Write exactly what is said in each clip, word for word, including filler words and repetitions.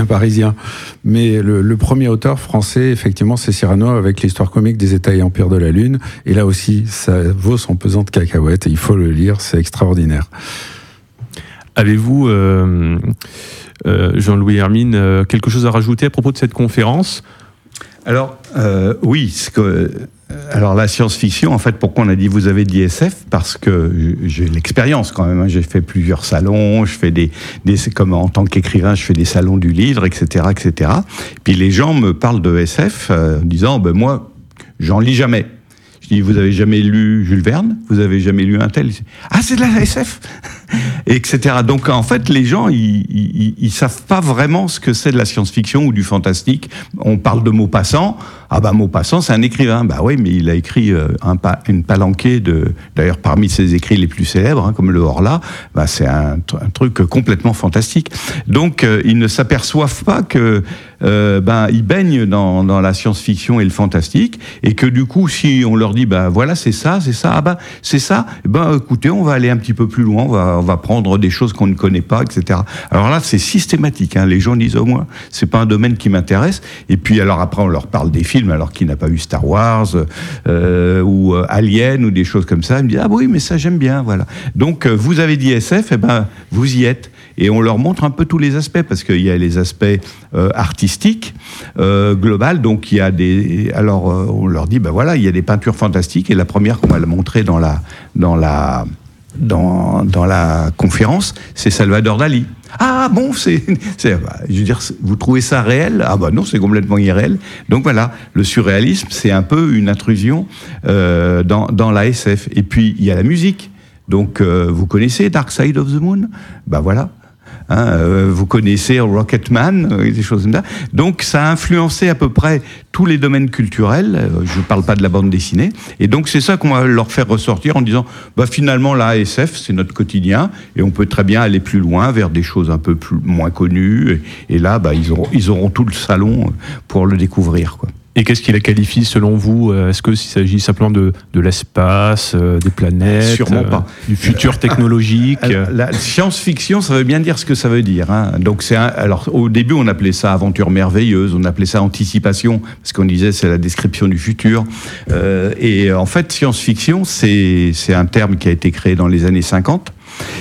Parisien. Mais le, le premier auteur français, effectivement, c'est Cyrano avec l'histoire comique des États et empires de la Lune. Et là aussi, ça vaut son pesant de cacahuètes et il faut le lire, c'est extraordinaire. Avez-vous, euh, euh, Jean-Louis Hermine, euh, quelque chose à rajouter à propos de cette conférence ? Alors, euh, oui, ce que... Alors la science-fiction, en fait, pourquoi on a dit vous avez dit S F ? Parce que j'ai l'expérience quand même. Hein. J'ai fait plusieurs salons, je fais des, des comme en tant qu'écrivain, je fais des salons du livre, et cetera, et cetera. Puis les gens me parlent de S F euh, en disant ben moi, j'en lis jamais. Je dis vous avez jamais lu Jules Verne ? Vous avez jamais lu un tel ? Ah c'est de la S F, et cetera. Donc en fait, les gens ils, ils, ils savent pas vraiment ce que c'est de la science-fiction ou du fantastique. On parle de Maupassant. Ah bah Maupassant, c'est un écrivain. Bah oui, mais il a écrit euh, un pa- une palanquée de, d'ailleurs parmi ses écrits les plus célèbres, hein, comme le Horla. Bah c'est un, un truc complètement fantastique. Donc euh, ils ne s'aperçoivent pas que euh, ben ils baignent dans, dans la science-fiction et le fantastique, et que du coup, si on leur dit bah voilà c'est ça, c'est ça, ah bah c'est ça, ben écoutez, on va aller un petit peu plus loin, on va, on va prendre des choses qu'on ne connaît pas, et cetera. Alors là, c'est systématique. Hein. Les gens disent au moins, c'est pas un domaine qui m'intéresse. Et puis alors après, on leur parle des films. Alors qu'il n'a pas vu Star Wars euh, ou euh, Alien ou des choses comme ça, il me dit ah oui mais ça j'aime bien, voilà. Donc euh, vous avez dit S F, et eh ben vous y êtes, et on leur montre un peu tous les aspects, parce qu'il y a les aspects euh, artistiques euh, global, donc il y a des alors euh, on leur dit ben voilà il y a des peintures fantastiques, et la première qu'on va le montrer dans la dans la dans dans la conférence, c'est Salvador Dali. Ah bon, c'est, c'est, je veux dire, vous trouvez ça réel ? Ah bah non, c'est complètement irréel. Donc voilà, le surréalisme, c'est un peu une intrusion euh, dans, dans la S F. Et puis il y a la musique. Donc euh, vous connaissez Dark Side of the Moon ? Bah voilà. Hein, euh, vous connaissez Rocketman, euh, des choses comme ça. Donc ça a influencé à peu près tous les domaines culturels. Euh, je ne parle pas de la bande dessinée. Et donc c'est ça qu'on va leur faire ressortir en disant bah, finalement la S F c'est notre quotidien, et on peut très bien aller plus loin vers des choses un peu plus, moins connues. Et, et là bah, ils, auront, ils auront tout le salon pour le découvrir, quoi. Et qu'est-ce qui la qualifie selon vous ? Est-ce qu'il s'agit simplement de, de l'espace, euh, des planètes, Sûrement pas. Euh, du futur technologique ? Alors, la science-fiction, ça veut bien dire ce que ça veut dire. Hein. Donc c'est un, alors au début, on appelait ça aventure merveilleuse, on appelait ça anticipation, parce qu'on disait c'est la description du futur. Euh, et en fait, science-fiction, c'est, c'est un terme qui a été créé dans les années cinquante,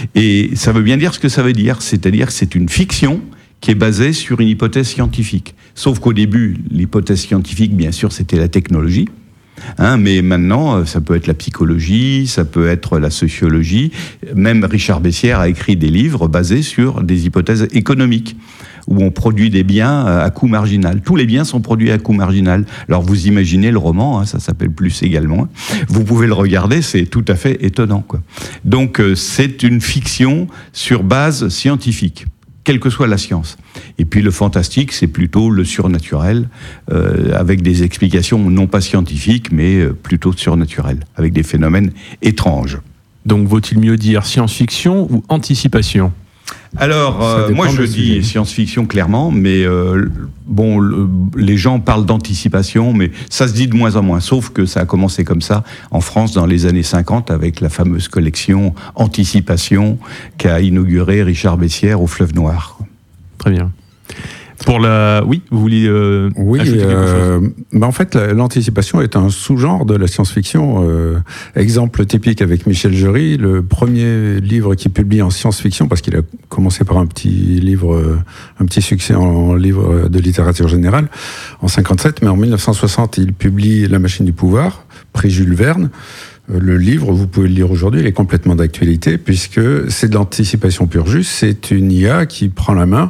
et ça veut bien dire ce que ça veut dire, c'est-à-dire que c'est une fiction qui est basée sur une hypothèse scientifique. Sauf qu'au début, l'hypothèse scientifique, bien sûr, c'était la technologie. Hein, mais maintenant, ça peut être la psychologie, ça peut être la sociologie. Même Richard Bessières a écrit des livres basés sur des hypothèses économiques, où on produit des biens à coût marginal. Tous les biens sont produits à coût marginal. Alors vous imaginez le roman, hein, ça s'appelle Plus également. Vous pouvez le regarder, c'est tout à fait étonnant, quoi. Donc euh, c'est une fiction sur base scientifique, quelle que soit la science. Et puis le fantastique, c'est plutôt le surnaturel, euh, avec des explications non pas scientifiques, mais euh, plutôt surnaturelles, avec des phénomènes étranges. Donc vaut-il mieux dire science-fiction ou anticipation ? Alors, euh, moi je dis science-fiction clairement, mais euh, bon, le, les gens parlent d'anticipation, mais ça se dit de moins en moins, sauf que ça a commencé comme ça en France dans les années cinquante avec la fameuse collection Anticipation qu'a inaugurée Richard Bessières au Fleuve Noir. Très bien. Pour la... Oui, vous vouliez euh, oui, ajouter quelque euh, chose ? bah en fait, la, l'anticipation est un sous-genre de la science-fiction. Euh, exemple typique avec Michel Jury, le premier livre qu'il publie en science-fiction, parce qu'il a commencé par un petit livre, un petit succès en, en livre de littérature générale, en cinquante-sept, mais en mille neuf cent soixante, il publie La Machine du pouvoir, prix Jules Verne. Le livre, vous pouvez le lire aujourd'hui, il est complètement d'actualité, puisque c'est de l'anticipation pure juste, c'est une I A qui prend la main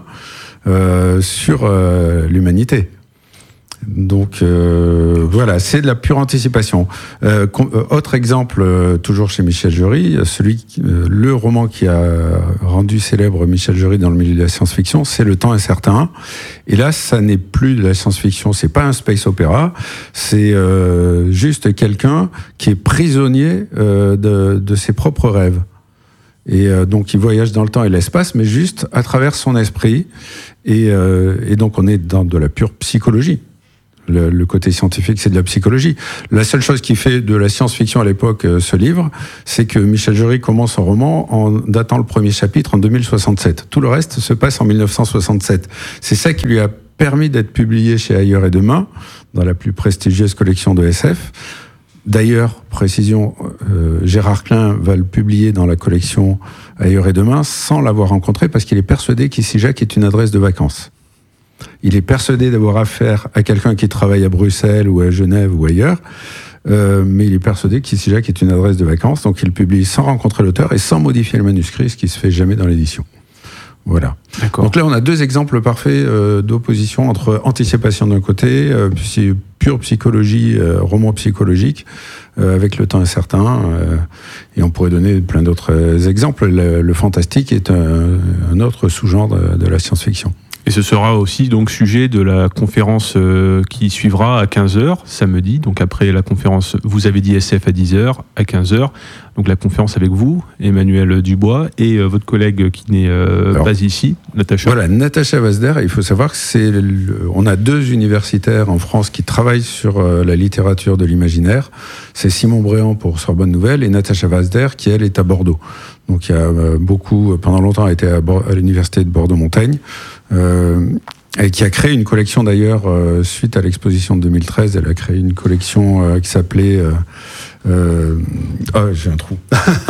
Euh, sur euh, l'humanité. Donc euh, voilà, c'est de la pure anticipation. Euh, com- euh, autre exemple, euh, toujours chez Michel Jury, celui, euh, le roman qui a rendu célèbre Michel Jury dans le milieu de la science-fiction, c'est Le Temps incertain. Et là, ça n'est plus de la science-fiction, c'est pas un space opéra, c'est euh, juste quelqu'un qui est prisonnier euh, de, de ses propres rêves. Et euh, donc, il voyage dans le temps et l'espace, mais juste à travers son esprit. Et, euh, et donc, on est dans de la pure psychologie. Le, le côté scientifique, c'est de la psychologie. La seule chose qui fait de la science-fiction à l'époque euh, ce livre, c'est que Michel Jury commence son roman en datant le premier chapitre en deux mille soixante-sept. Tout le reste se passe en mille neuf cent soixante-sept. C'est ça qui lui a permis d'être publié chez Ailleurs et Demain, dans la plus prestigieuse collection de S F. D'ailleurs, précision, euh, Gérard Klein va le publier dans la collection Ailleurs et Demain sans l'avoir rencontré, parce qu'il est persuadé qu'Ici Jacques est une adresse de vacances. Il est persuadé d'avoir affaire à quelqu'un qui travaille à Bruxelles ou à Genève ou ailleurs, euh, mais il est persuadé qu'Ici Jacques est une adresse de vacances, donc il publie sans rencontrer l'auteur et sans modifier le manuscrit, ce qui se fait jamais dans l'édition. Voilà. D'accord. Donc là, on a deux exemples parfaits euh, d'opposition entre anticipation d'un côté, euh, puis pure psychologie, euh, roman psychologique, euh, avec le temps incertain. Euh, et on pourrait donner plein d'autres euh, exemples. Le, le fantastique est un, un autre sous-genre de, de la science-fiction. Et ce sera aussi donc sujet de la conférence euh, qui suivra à quinze heures samedi. Donc après la conférence, vous avez dit S F à dix heures, à quinze heures. Donc la conférence avec vous, Emmanuel Dubois, et euh, votre collègue qui n'est euh, Alors, pas ici, Natacha. Voilà, Natacha Vazder. Il faut savoir que c'est, le, on a deux universitaires en France qui travaillent sur euh, la littérature de l'imaginaire. C'est Simon Bréant pour Sorbonne Nouvelle et Natacha Vazder qui elle est à Bordeaux. Donc il y a euh, beaucoup, pendant longtemps, a été à, à l'université de Bordeaux-Montaigne. Euh, et qui a créé une collection d'ailleurs euh, suite à l'exposition de deux mille treize. Elle a créé une collection euh, qui s'appelait euh, euh, oh j'ai un trou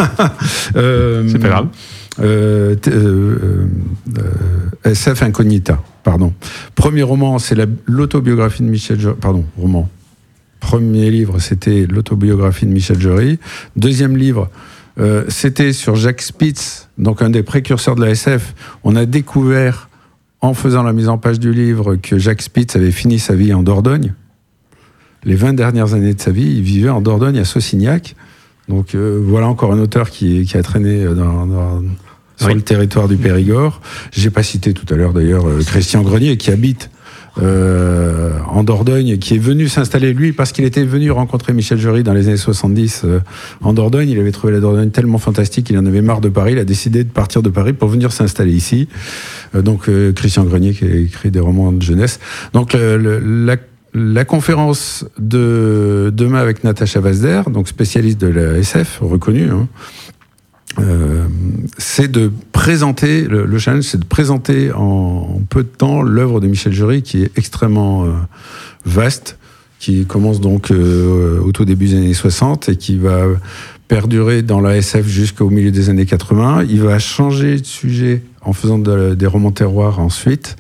euh, c'est pas grave euh, euh, euh, S F Incognita, pardon. Premier roman, c'est la, l'autobiographie de Michel Jury, pardon, roman. Premier livre, c'était l'autobiographie de Michel Jury. Deuxième livre, euh, c'était sur Jacques Spitz, donc un des précurseurs de la S F. On a découvert en faisant la mise en page du livre que Jacques Spitz avait fini sa vie en Dordogne. Les vingt dernières années de sa vie, il vivait en Dordogne, à Saucignac. Donc euh, voilà encore un auteur qui, qui a traîné dans, dans, sur oui. le territoire du Périgord. J'ai pas cité tout à l'heure d'ailleurs euh, Christian Grenier, qui habite euh, en Dordogne, qui est venu s'installer, lui, parce qu'il était venu rencontrer Michel Jury dans les années soixante-dix euh, en Dordogne. Il avait trouvé la Dordogne tellement fantastique qu'il en avait marre de Paris. Il a décidé de partir de Paris pour venir s'installer ici. Euh, donc euh, Christian Grenier, qui a écrit des romans de jeunesse. Donc le, le, la, la conférence de demain avec Natacha Vazder, donc spécialiste de la S F, reconnue, hein, Euh, c'est de présenter, le, le challenge, c'est de présenter en, en peu de temps l'œuvre de Michel Jury, qui est extrêmement euh, vaste, qui commence donc euh, au tout début des années soixante et qui va perdurer dans la S F jusqu'au milieu des années quatre-vingts. Il va changer de sujet en faisant de, des romans terroirs ensuite.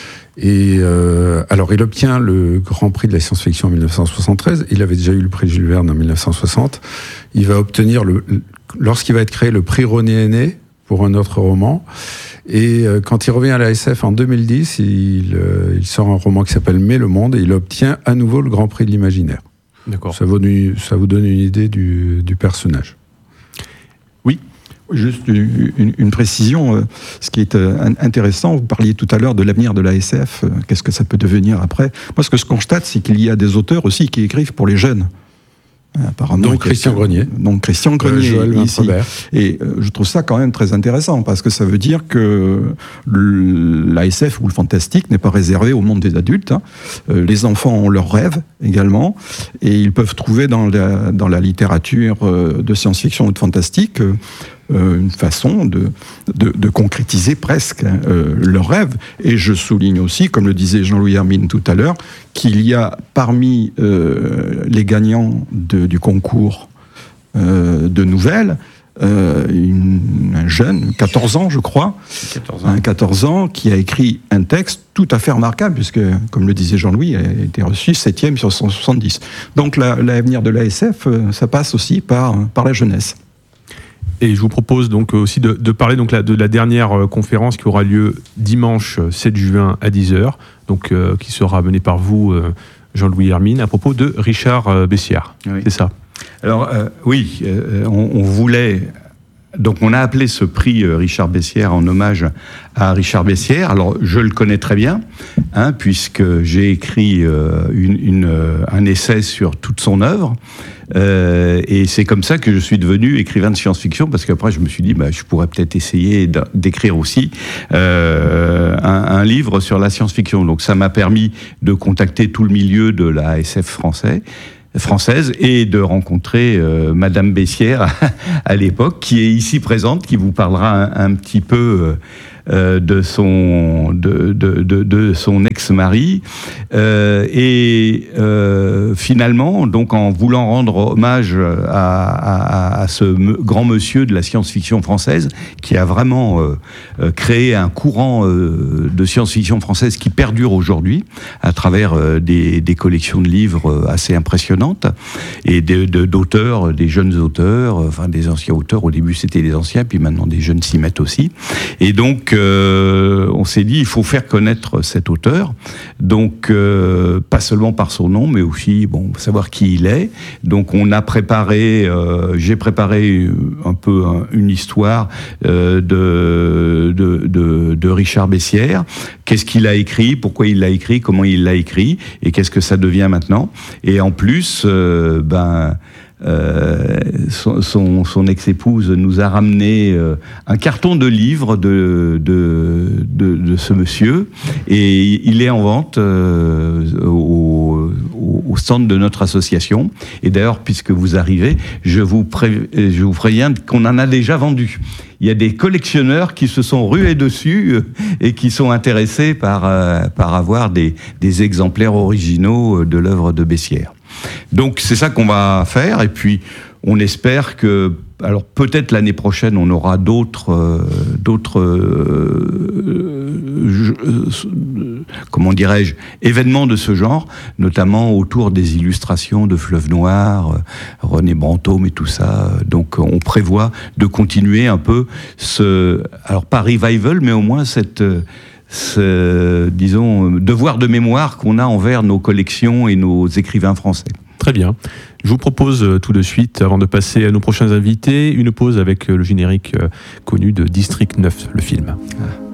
Et euh, alors, il obtient le Grand Prix de la science-fiction en dix-neuf cent soixante-treize. Il avait déjà eu le prix Jules Verne en dix-neuf cent soixante. Il va obtenir, le, lorsqu'il va être créé, le prix René Aîné pour un autre roman. Et euh, quand il revient à la S F en deux mille dix, il, euh, il sort un roman qui s'appelle Mais le monde, et il obtient à nouveau le Grand Prix de l'imaginaire. D'accord. Ça vous, ça vous donne une idée du, du personnage. Oui. Juste une, une, une précision, euh, ce qui est euh, intéressant, vous parliez tout à l'heure de l'avenir de la S F, euh, qu'est-ce que ça peut devenir après. Moi, ce que je constate, c'est qu'il y a des auteurs aussi qui écrivent pour les jeunes. Apparemment, donc Christian Grenier. Donc Christian Grenier, euh, Joël ici. Et euh, je trouve ça quand même très intéressant, parce que ça veut dire que le, la S F ou le fantastique n'est pas réservé au monde des adultes. Hein. Euh, les enfants ont leurs rêves également, et ils peuvent trouver dans la, dans la littérature euh, de science-fiction ou de fantastique euh, une façon de, de, de concrétiser presque euh, leurs rêves. Et je souligne aussi, comme le disait Jean-Louis Hermine tout à l'heure, qu'il y a parmi euh, les gagnants de, du concours euh, de nouvelles, euh, une, un jeune, quatorze ans je crois, quatorze ans. Un quatorze ans, qui a écrit un texte tout à fait remarquable, puisque, comme le disait Jean-Louis, il a été reçu septième sur cent soixante-dix. Donc la, l'avenir de l'A S F, ça passe aussi par, par la jeunesse. Et je vous propose donc aussi de, de parler donc la, de la dernière euh, conférence qui aura lieu dimanche sept juin à dix heures, donc, euh, qui sera menée par vous, euh, Jean-Louis Hermine, à propos de Richard euh, Bessières. Oui. C'est ça. Alors, euh, oui, euh, on, on voulait donc on a appelé ce prix Richard Bessières en hommage à Richard Bessières. Alors je le connais très bien, hein, puisque j'ai écrit euh, une, une, un essai sur toute son œuvre. Euh, et c'est comme ça que je suis devenu écrivain de science-fiction, parce qu'après je me suis dit, bah, je pourrais peut-être essayer d'écrire aussi euh, un, un livre sur la science-fiction. Donc ça m'a permis de contacter tout le milieu de la S F français. française et de rencontrer euh, Madame Bessières à l'époque, qui est ici présente, qui vous parlera un, un petit peu euh, de son de, de, de, de son ex-mari euh, et euh, finalement, donc en voulant rendre hommage à, à, à ce me, grand monsieur de la science-fiction française qui a vraiment euh, créé un courant euh, de science-fiction française qui perdure aujourd'hui à travers euh, des, des collections de livres assez impressionnantes et de, de, d'auteurs, des jeunes auteurs, enfin des anciens auteurs. Au début c'était des anciens, puis maintenant des jeunes s'y mettent aussi. Et donc euh, on s'est dit il faut faire connaître cet auteur. Donc euh, pas seulement par son nom, mais aussi bon savoir qui il est. Donc on a préparé, euh, j'ai préparé un peu un, une histoire euh, de, de, de, de Richard Bessières. Qu'est-ce qu'il a écrit, pourquoi il l'a écrit, comment il l'a écrit, et qu'est-ce que ça devient maintenant. Et en plus, euh, ben Euh, son, son, son ex-épouse nous a ramené euh, un carton de livres de, de, de, de ce monsieur, et il est en vente euh, au, au stand de notre association. Et d'ailleurs, puisque vous arrivez, je vous, pré, je vous préviens qu'on en a déjà vendu. Il y a des collectionneurs qui se sont rués dessus et qui sont intéressés par, euh, par avoir des, des exemplaires originaux de l'œuvre de Bessières. Donc c'est ça qu'on va faire, et puis on espère que, alors peut-être l'année prochaine on aura d'autres, euh, d'autres, euh, je, euh, comment dirais-je, événements de ce genre, notamment autour des illustrations de Fleuve Noir, euh, René Brantôme et tout ça. Donc on prévoit de continuer un peu ce, alors pas revival, mais au moins cette ce, disons, devoir de mémoire qu'on a envers nos collections et nos écrivains français. Très bien. Je vous propose tout de suite, avant de passer à nos prochains invités, une pause avec le générique connu de District neuf, le film. Ah.